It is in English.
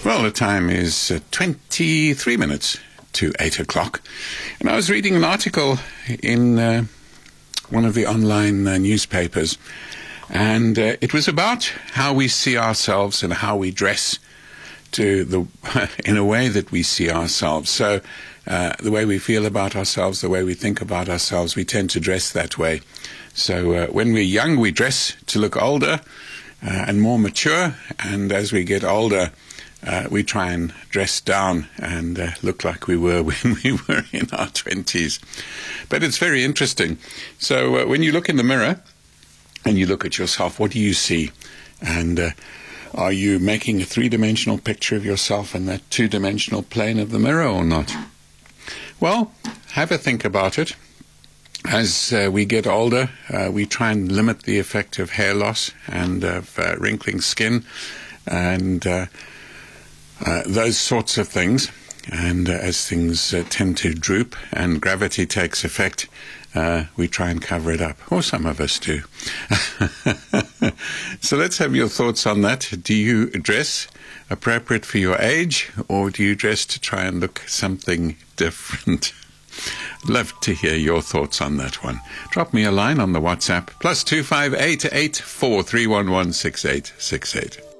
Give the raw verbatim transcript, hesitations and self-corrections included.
Well, the time is uh, twenty-three minutes to eight o'clock. And I was reading an article in uh, one of the online uh, newspapers, and uh, it was about how we see ourselves and how we dress to the in a way that we see ourselves. So uh, the way we feel about ourselves, the way we think about ourselves, we tend to dress that way. So uh, when we're young, we dress to look older uh, and more mature, and as we get older, Uh, we try and dress down and uh, look like we were when we were in our twenties. But it's very interesting. So uh, when you look in the mirror and you look at yourself, what do you see? And uh, are you making a three-dimensional picture of yourself in that two-dimensional plane of the mirror or not? Well, have a think about it. As uh, we get older, uh, we try and limit the effect of hair loss and of uh, wrinkling skin and uh, Uh, those sorts of things, and uh, as things uh, tend to droop and gravity takes effect, uh, we try and cover it up, or some of us do. So let's have your thoughts on that. Do you dress appropriate for your age, or do you dress to try and look something different? Love to hear your thoughts on that one. Drop me a line on the WhatsApp, plus two five eight eight four three one one six eight six eight.